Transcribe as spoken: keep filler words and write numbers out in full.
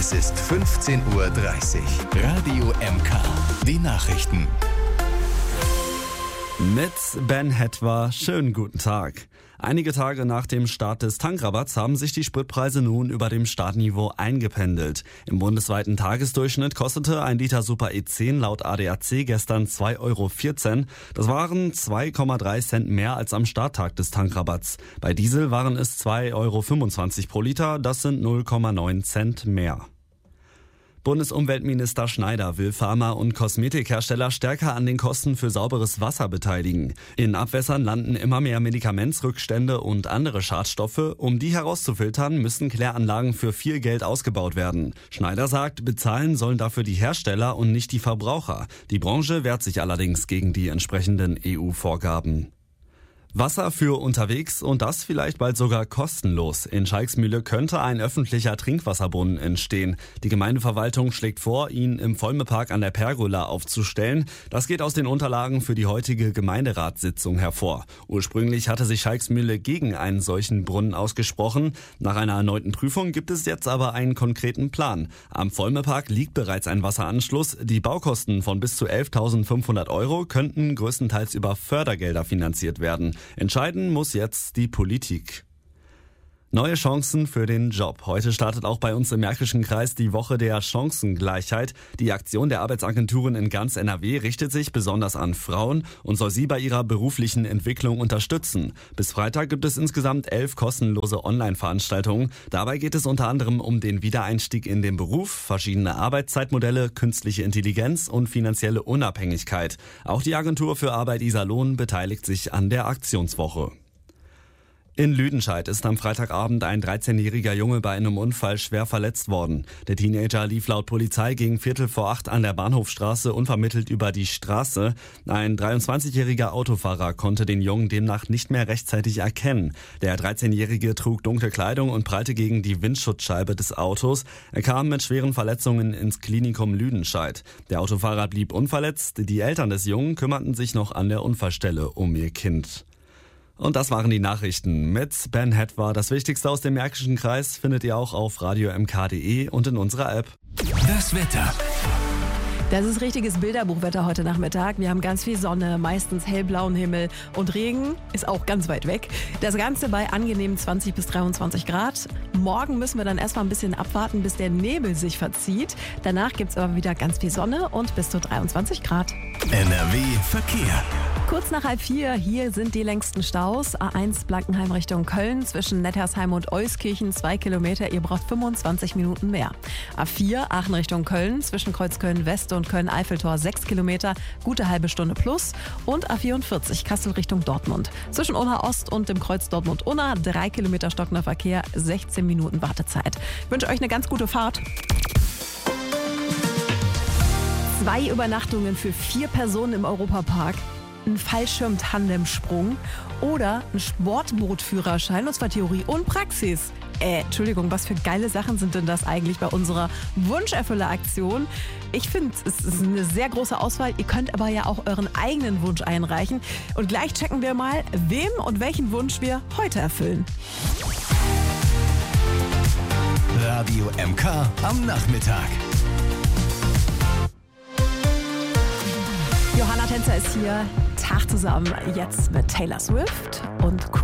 Es ist fünfzehn Uhr dreißig. Radio M K. Die Nachrichten. Mit Ben Hetwa, schönen guten Tag. Einige Tage nach dem Start des Tankrabatts haben sich die Spritpreise nun über dem Startniveau eingependelt. Im bundesweiten Tagesdurchschnitt kostete ein Liter Super E zehn laut A D A C gestern zwei Euro vierzehn. Das waren zwei Komma drei Cent mehr als am Starttag des Tankrabatts. Bei Diesel waren es zwei Euro fünfundzwanzig pro Liter, das sind null Komma neun Cent mehr. Bundesumweltminister Schneider will Pharma- und Kosmetikhersteller stärker an den Kosten für sauberes Wasser beteiligen. In Abwässern landen immer mehr Medikamentsrückstände und andere Schadstoffe. Um die herauszufiltern, müssen Kläranlagen für viel Geld ausgebaut werden. Schneider sagt, bezahlen sollen dafür die Hersteller und nicht die Verbraucher. Die Branche wehrt sich allerdings gegen die entsprechenden E U-Vorgaben. Wasser für unterwegs und das vielleicht bald sogar kostenlos. In Schalksmühle könnte ein öffentlicher Trinkwasserbrunnen entstehen. Die Gemeindeverwaltung schlägt vor, ihn im Volmepark an der Pergola aufzustellen. Das geht aus den Unterlagen für die heutige Gemeinderatssitzung hervor. Ursprünglich hatte sich Schalksmühle gegen einen solchen Brunnen ausgesprochen. Nach einer erneuten Prüfung gibt es jetzt aber einen konkreten Plan. Am Volmepark liegt bereits ein Wasseranschluss. Die Baukosten von bis zu elftausendfünfhundert Euro könnten größtenteils über Fördergelder finanziert werden. Entscheiden muss jetzt die Politik. Neue Chancen für den Job. Heute startet auch bei uns im Märkischen Kreis die Woche der Chancengleichheit. Die Aktion der Arbeitsagenturen in ganz N R W richtet sich besonders an Frauen und soll sie bei ihrer beruflichen Entwicklung unterstützen. Bis Freitag gibt es insgesamt elf kostenlose Online-Veranstaltungen. Dabei geht es unter anderem um den Wiedereinstieg in den Beruf, verschiedene Arbeitszeitmodelle, künstliche Intelligenz und finanzielle Unabhängigkeit. Auch die Agentur für Arbeit Iserlohn beteiligt sich an der Aktionswoche. In Lüdenscheid ist am Freitagabend ein dreizehnjähriger Junge bei einem Unfall schwer verletzt worden. Der Teenager lief laut Polizei gegen Viertel vor acht an der Bahnhofstraße unvermittelt über die Straße. Ein dreiundzwanzigjähriger Autofahrer konnte den Jungen demnach nicht mehr rechtzeitig erkennen. Der dreizehnjährige trug dunkle Kleidung und prallte gegen die Windschutzscheibe des Autos. Er kam mit schweren Verletzungen ins Klinikum Lüdenscheid. Der Autofahrer blieb unverletzt. Die Eltern des Jungen kümmerten sich noch an der Unfallstelle um ihr Kind. Und das waren die Nachrichten mit Ben Hetwa. Das Wichtigste aus dem Märkischen Kreis findet ihr auch auf radio m k punkt d e und in unserer App. Das Wetter. Das ist richtiges Bilderbuchwetter heute Nachmittag. Wir haben ganz viel Sonne, meistens hellblauen Himmel und Regen ist auch ganz weit weg. Das Ganze bei angenehmen zwanzig bis dreiundzwanzig Grad. Morgen müssen wir dann erstmal ein bisschen abwarten, bis der Nebel sich verzieht. Danach gibt es aber wieder ganz viel Sonne und bis zu dreiundzwanzig Grad. N R W Verkehr. Kurz nach halb vier, hier sind die längsten Staus. A eins Blankenheim Richtung Köln, zwischen Nettersheim und Euskirchen zwei Kilometer, ihr braucht fünfundzwanzig Minuten mehr. A vier Aachen Richtung Köln, zwischen Kreuzköln West und Köln-Eiffeltor sechs Kilometer, gute halbe Stunde plus. Und A vierundvierzig Kassel Richtung Dortmund, zwischen Unna Ost und dem Kreuz Dortmund-Unna drei Kilometer stockender Verkehr, sechzehn Minuten Wartezeit. Ich wünsche euch eine ganz gute Fahrt. Zwei Übernachtungen für vier Personen im Europapark, ein Fallschirm-Tandemsprung oder ein Sportbootführerschein, und zwar Theorie und Praxis. Äh, Entschuldigung, was für geile Sachen sind denn das eigentlich bei unserer Wunscherfüller-Aktion? Ich finde, es ist eine sehr große Auswahl. Ihr könnt aber ja auch euren eigenen Wunsch einreichen. Und gleich checken wir mal, wem und welchen Wunsch wir heute erfüllen. Radio M K am Nachmittag. Johanna Tänzer ist hier. Tag zusammen jetzt mit Taylor Swift und